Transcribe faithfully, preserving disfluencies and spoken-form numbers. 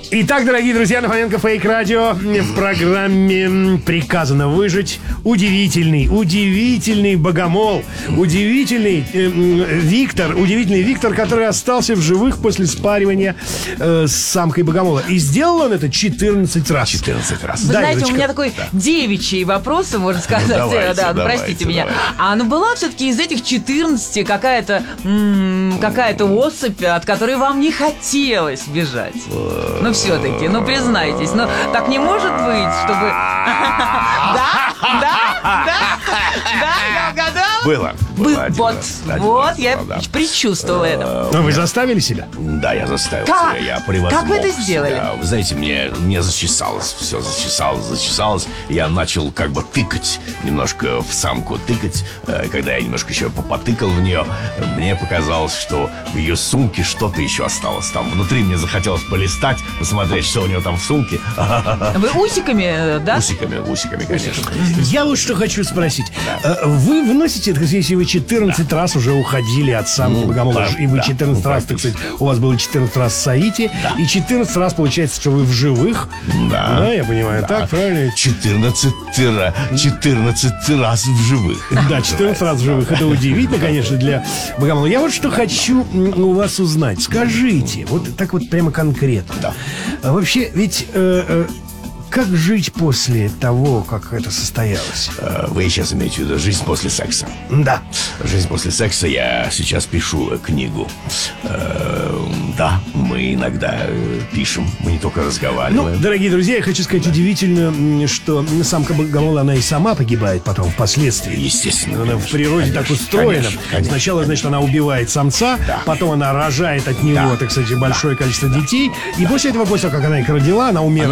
Итак, дорогие друзья, на Фоменко Фейк Радио в программе «Приказано выжить» удивительный, удивительный богомол, удивительный э, Виктор, удивительный Виктор, который остался в живых после спаривания э, с самкой богомола. И сделал он это четырнадцать раз. четырнадцать раз. Вы Да, знаете, Ирочка? у меня такой Да. девичий вопрос, можно сказать. Ну, давайте, да, ну, давайте, простите меня. давайте. А ну была все-таки из этих четырнадцати какая-то м- какая-то особь, от которой вам не хотелось бежать? Ну, все-таки, ну, признайтесь. Ну, так не может быть, чтобы... Да? Да? Да? Да? Я угадал? Было. Был- Было один Вот, раз, один вот, раз я было, да. предчувствовала это. Но вы заставили себя? Да, я заставил Как? себя, я превозмог Как вы это сделали? себя. Вы знаете, мне, мне зачесалось, все зачесалось, зачесалось. Я начал как бы тыкать, немножко в самку тыкать. Э, Когда я немножко еще попотыкал в нее, мне показалось, что в ее сумке что-то еще осталось. Там внутри мне захотелось полистать, посмотреть, что у нее там в сумке. Вы усиками, да? Усиками, усиками, конечно. Я вот что хочу спросить. Э, Вы вносите, так сказать, если вы четырнадцать раз уже уходили от самки Ну, богомола, да, и вы да, четырнадцать ну, раз, так сказать, у вас было четырнадцать раз в Саите, и четырнадцать раз получается, что вы в живых. Да. Да, я понимаю, так, правильно? четырнадцать раз, четырнадцать раз в живых. Да, четырнадцать раз в живых. Это удивительно, конечно, для богомола. Я вот что хочу м, у вас узнать. Скажите, вот так вот прямо конкретно. Да. А вообще, ведь э, э, как жить после того, как это состоялось? Э, Вы сейчас имеете в виду жизнь после секса? Да. Жизнь после секса. Я сейчас пишу э, книгу. Э, Да, мы иногда э, пишем. Мы не только Ну, разговариваем. дорогие друзья, я хочу сказать удивительно, м, что самка богомола, она и сама погибает потом впоследствии. Естественно, Она в конечно, природе так конечно, устроена. конечно, конечно. Сначала, значит, она убивает самца, Да. потом она рожает от него, Да. так сказать, большое количество детей. И после этого, после того, как она их родила, она умирает.